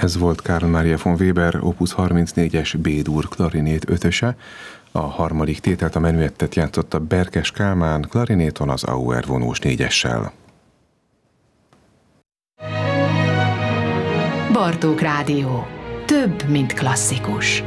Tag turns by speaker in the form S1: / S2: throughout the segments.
S1: Ez volt Carl Maria von Weber Opus 34-es B-dur klarinét ötöse. A harmadik tételt, a menüettet játszotta Berkes Kálmán klarinéton az Auer vonós négyessel.
S2: Bartók Rádió. Több, mint klasszikus.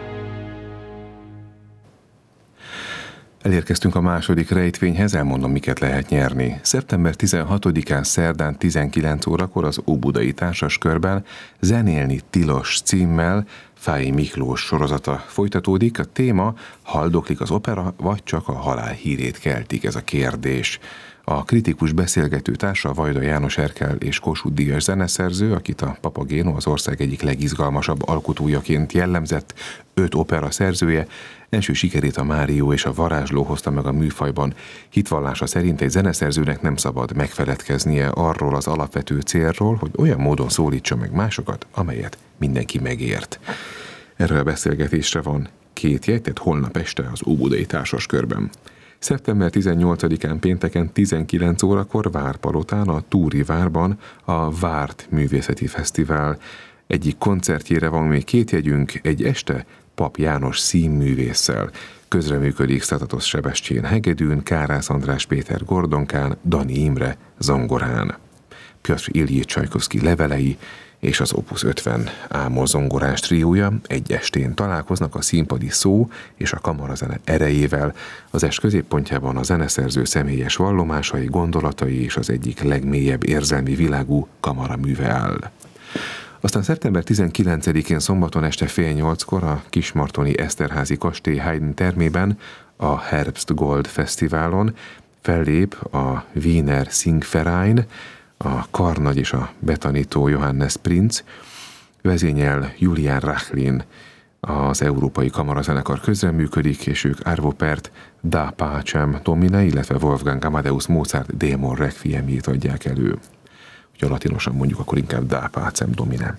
S1: Elérkeztünk a második rejtvényhez, elmondom, miket lehet nyerni. Szeptember 16-án szerdán 19 órakor az Óbudai Társaskörben Zenélni tilos címmel Fáy Miklós sorozata folytatódik. A téma: haldoklik az opera, vagy csak a halál hírét keltik? Ez a kérdés. A kritikus beszélgető társa Vajda János Erkel és Kossuth Díjas zeneszerző, akit a Papagéno az ország egyik legizgalmasabb alkotójaként jellemzett, 5 opera szerzője, első sikerét a Márió és a Varázsló hozta meg a műfajban. Hitvallása szerint egy zeneszerzőnek nem szabad megfeledkeznie arról az alapvető célról, hogy olyan módon szólítsa meg másokat, amelyet mindenki megért. Erről a beszélgetésre van 2 jegy, tehát holnap este az Óbudai Társaskörben. Szeptember 18-án pénteken 19 órakor Várpalotán, a Túri Várban a Várt Művészeti Fesztivál egyik koncertjére van még 2 jegyünk, egy este Pap János színművésszel. Közreműködik Szatatos Sebestyén hegedűn, Kárász András Péter gordonkán, Dani Imre zongorán. Pjotr Iljitsz Csajkovszky levelei és az Opus 50 ámol zongorás triója egy estén találkoznak a színpadi szó és a kamarazene erejével. Az est középpontjában a zeneszerző személyes vallomásai, gondolatai és az egyik legmélyebb érzelmi világú kamaraműve áll. Aztán szeptember 19-én szombaton este fél 8-kor a Kismartoni Eszterházi kastély Haydn termében a Herbstgold Fesztiválon fellép a Wiener Singverein, a karnagy és a betanító Johannes Prinz, vezényel Julian Rachlin, az Európai Kamarazenekar közreműködik, és ők Arvo Pärt Da Pacem Domine, illetve Wolfgang Amadeus Mozart Démon Requiemjét adják elő. Ugye latinosan mondjuk akkor inkább Da Pacem Domine.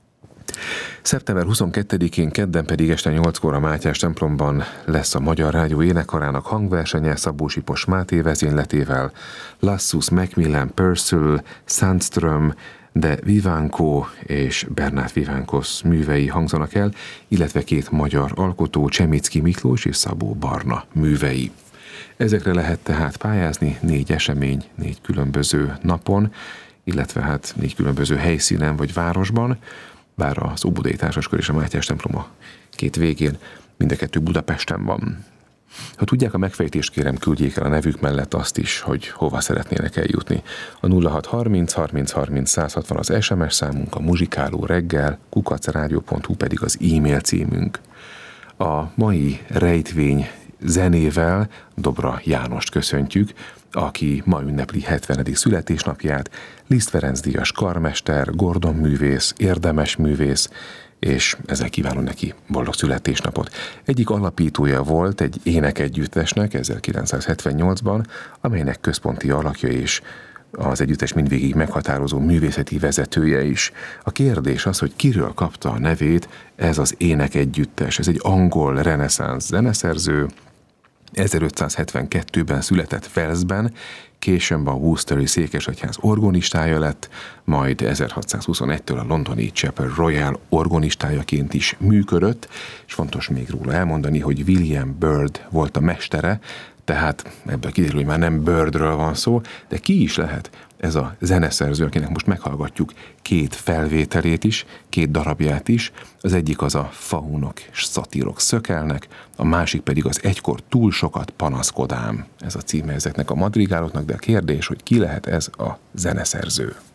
S1: Szeptember 22-én kedden pedig este 8-kor a Mátyás templomban lesz a Magyar Rádió énekkarának hangversenye Szabó Sipos Máté vezényletével. Lassus, Macmillan, Purcell, Sandström, de Vivanco és Bernát Vivancos művei hangzanak el, illetve 2 magyar alkotó, Csemicki Miklós és Szabó Barna művei. Ezekre lehet tehát pályázni 4 esemény, 4 különböző napon, illetve 4 különböző helyszínen vagy városban, bár az Óbudai Társaskör és a Mátyás templom a 2 végén, mind a 2 Budapesten van. Ha tudják a megfejtést, kérem, küldjék el a nevük mellett azt is, hogy hova szeretnének eljutni. A 0630 30 30 160 az SMS számunk, a muzsikálóreggel @radio.hu pedig az e-mail címünk. A mai rejtvény zenével Dobra Jánost köszöntjük, aki ma ünnepli 70. születésnapját, Liszt Ferenc díjas karmester, Gordon művész, érdemes művész, és ezzel kívánom neki boldog születésnapot. Egyik alapítója volt egy énekegyüttesnek 1978-ban, amelynek központi alakja és az együttes mindvégig meghatározó művészeti vezetője is. A kérdés az, hogy kiről kapta a nevét ez az énekegyüttes. Ez egy angol reneszánsz zeneszerző, 1572-ben született Walesben, később a Worcesteri székesegyház orgonistája lett, majd 1621-től a londoni Chapel Royal orgonistájaként is működött, és fontos még róla elmondani, hogy William Byrd volt a mestere, tehát ebből kiderül, hogy már nem Byrdről van szó, de ki is lehet ez a zeneszerző, akinek most meghallgatjuk 2 felvételét is, 2 darabját is. Az egyik az a Faunok és szatírok szökelnek, a másik pedig az Egykor túl sokat panaszkodám. Ez a címe ezeknek a madrigáloknak, de a kérdés, hogy ki lehet ez a zeneszerző.